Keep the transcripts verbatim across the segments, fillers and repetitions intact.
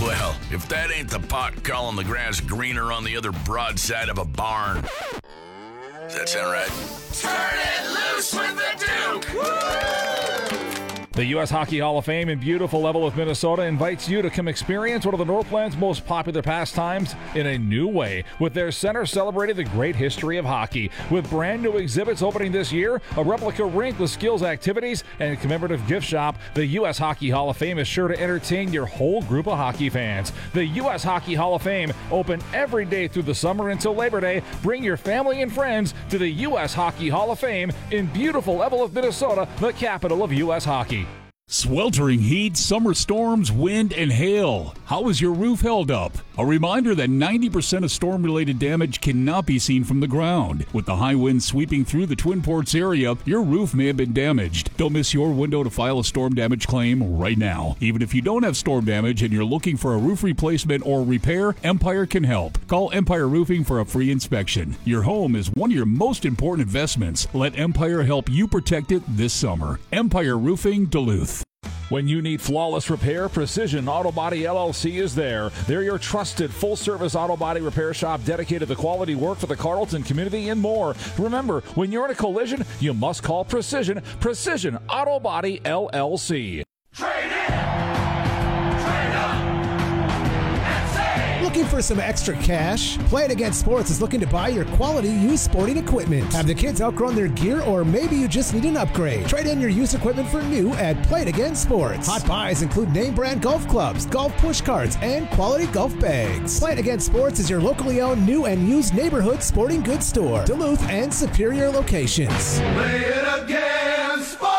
Well, if that ain't the pot calling the grass greener on the other broadside of a barn. Does that sound right? Turn it loose with the Duke! Woo! The U S Hockey Hall of Fame in beautiful Leavenworth, Minnesota invites you to come experience one of the Northland's most popular pastimes in a new way, with their center celebrating the great history of hockey. With brand new exhibits opening this year, a replica rink with skills activities, and a commemorative gift shop, the U S Hockey Hall of Fame is sure to entertain your whole group of hockey fans. The U S Hockey Hall of Fame, open every day through the summer until Labor Day. Bring your family and friends to the U S Hockey Hall of Fame in beautiful Leavenworth, Minnesota, the capital of U S hockey. Sweltering heat, summer storms, wind, and hail. How is your roof held up? A reminder that ninety percent of storm-related damage cannot be seen from the ground. With the high winds sweeping through the Twin Ports area, your roof may have been damaged. Don't miss your window to file a storm damage claim right now. Even if you don't have storm damage and you're looking for a roof replacement or repair, Empire can help. Call Empire Roofing for a free inspection. Your home is one of your most important investments. Let Empire help you protect it this summer. Empire Roofing, Duluth. When you need flawless repair, Precision Auto Body L L C is there. They're your trusted full-service auto body repair shop dedicated to quality work for the Carlton community and more. Remember, when you're in a collision, you must call Precision. Precision Auto Body L L C. Trade in! Trade up! And save! Looking for some extra cash? Play It Again Sports is looking to buy your quality used sporting equipment. Have the kids outgrown their gear, or maybe you just need an upgrade? Trade in your used equipment for new at Play It Again Sports. Hot buys include name brand golf clubs, golf push carts, and quality golf bags. Play It Again Sports is your locally owned new and used neighborhood sporting goods store. Duluth and Superior locations. Play it again, sports!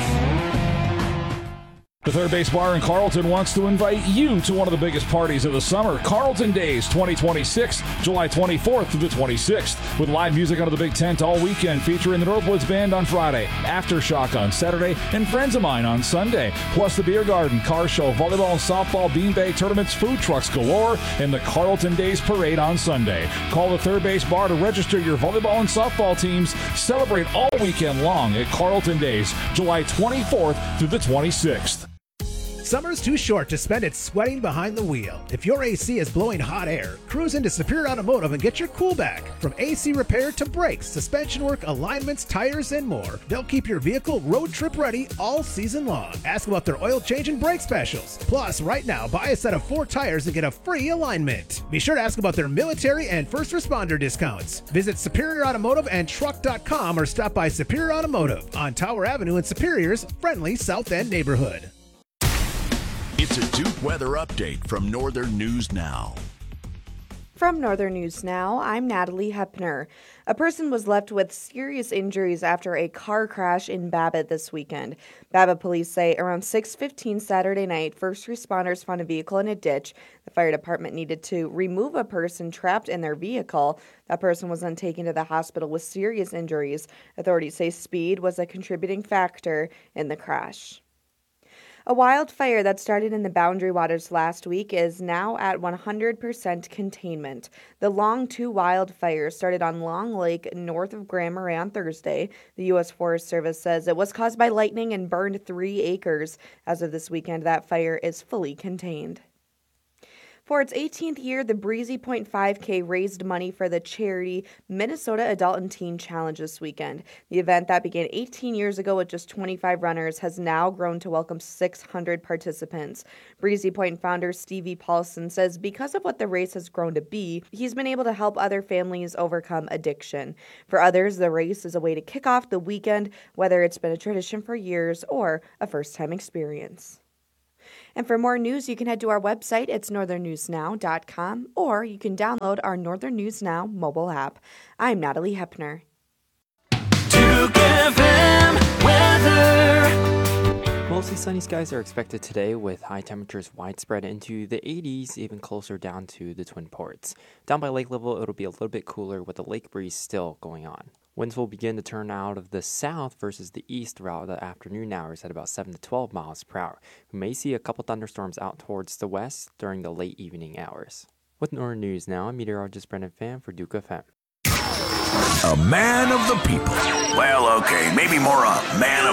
The Third Base Bar in Carlton wants to invite you to one of the biggest parties of the summer, Carlton Days twenty twenty-six, July twenty-fourth through the twenty-sixth, with live music under the big tent all weekend, featuring the Northwoods Band on Friday, Aftershock on Saturday, and Friends of Mine on Sunday, plus the beer garden, car show, volleyball and softball, beanbag tournaments, food trucks galore, and the Carlton Days Parade on Sunday. Call the Third Base Bar to register your volleyball and softball teams. Celebrate all weekend long at Carlton Days, July twenty-fourth through the twenty-sixth. Summer's too short to spend it sweating behind the wheel. If your A C is blowing hot air, cruise into Superior Automotive and get your cool back. From A C repair to brakes, suspension work, alignments, tires, and more, they'll keep your vehicle road trip ready all season long. Ask about their oil change and brake specials. Plus, right now, buy a set of four tires and get a free alignment. Be sure to ask about their military and first responder discounts. Visit Superior Automotive and Truck dot com or stop by Superior Automotive on Tower Avenue in Superior's friendly South End neighborhood. It's a Duke weather update from Northern News Now. From Northern News Now, I'm Natalie Hepner. A person was left with serious injuries after a car crash in Babbitt this weekend. Babbitt police say around six fifteen Saturday night, first responders found a vehicle in a ditch. The fire department needed to remove a person trapped in their vehicle. That person was then taken to the hospital with serious injuries. Authorities say speed was a contributing factor in the crash. A wildfire that started in the Boundary Waters last week is now at one hundred percent containment. The Long two wildfire started on Long Lake north of Grand Marais on Thursday. The U S Forest Service says it was caused by lightning and burned three acres. As of this weekend, that fire is fully contained. For its eighteenth year, the Breezy Point five K raised money for the charity Minnesota Adult and Teen Challenge this weekend. The event that began eighteen years ago with just twenty-five runners has now grown to welcome six hundred participants. Breezy Point founder Stevie Paulson says because of what the race has grown to be, he's been able to help other families overcome addiction. For others, the race is a way to kick off the weekend, whether it's been a tradition for years or a first-time experience. And for more news, you can head to our website. It's northern news now dot com, or you can download our Northern News Now mobile app. I'm Natalie Hepner. Duke F M weather. Mostly sunny skies are expected today with high temperatures widespread into the eighties, even closer down to the Twin Ports. Down by lake level, it'll be a little bit cooler with the lake breeze still going on. Winds will begin to turn out of the south versus the east throughout the afternoon hours at about seven to twelve miles per hour. We may see a couple thunderstorms out towards the west during the late evening hours. With Northern News Now, I'm meteorologist Brendan Pham for Duke F M. A man of the people. Well, okay, maybe more a man of